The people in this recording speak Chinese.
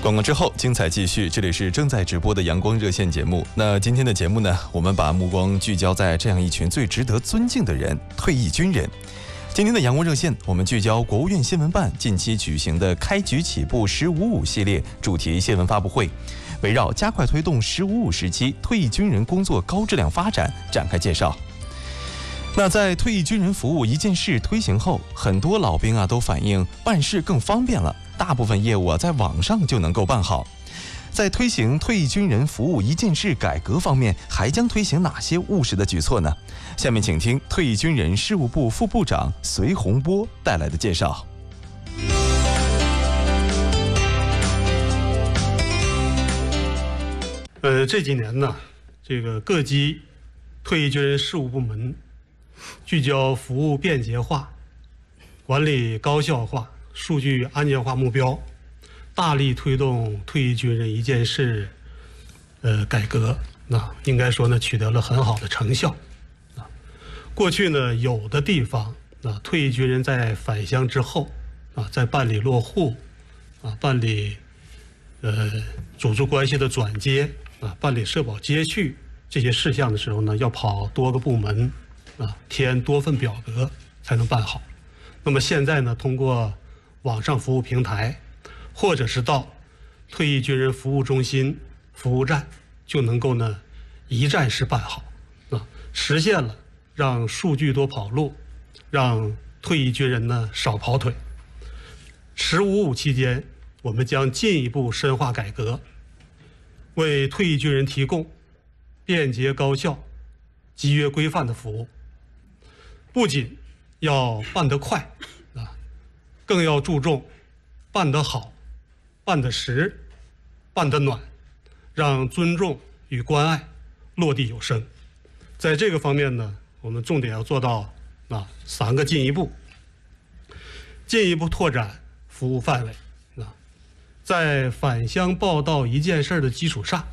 广告之后，精彩继续。这里是正在直播的阳光热线节目。那今天的节目呢，我们把目光聚焦在这样一群最值得尊敬的人——退役军人。今天的阳光热线，我们聚焦国务院新闻办近期举行的开局起步“1055”系列主题新闻发布会，围绕加快推动“1055”时期退役军人工作高质量发展展开介绍。那在退役军人服务一件事推行后，很多老兵都反映办事更方便了，大部分业务在网上就能够办好。在推行退役军人服务一件事改革方面，还将推行哪些务实的举措呢？下面请听退役军人事务部副部长隋洪波带来的介绍。 这几年呢，这个各级退役军人事务部门聚焦服务便捷化、管理高效化、数据安全化目标，大力推动退役军人一件事改革。那应该说呢，取得了很好的成效。过去呢，有的地方退役军人在返乡之后在办理落户办理主族关系的转接办理社保接续这些事项的时候呢，要跑多个部门填多份表格才能办好。那么现在呢，通过网上服务平台，或者是到退役军人服务中心、服务站，就能够呢一站式办好实现了让数据多跑路，让退役军人呢少跑腿。“1055”期间，我们将进一步深化改革，为退役军人提供便捷高效、集约规范的服务。不仅要办得快更要注重办得好、办得实、办得暖，让尊重与关爱落地有声。在这个方面呢，我们重点要做到3个进一步：进一步拓展服务范围，在返乡报到一件事的基础上，